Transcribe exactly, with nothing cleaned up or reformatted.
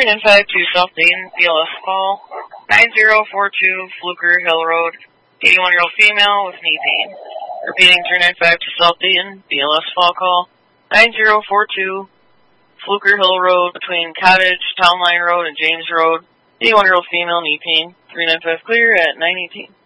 three nine five two South Dayton, B L S call. nine zero four two Fluker Hill Road, eighty-one-year-old female with knee pain. Repeating three nine five two South Dayton, B L S fall call. nine zero four two Fluker Hill Road between Cottage, Town Line Road, and James Road. eighty-one-year-old female, knee pain. three nine five clear at nine eighteen.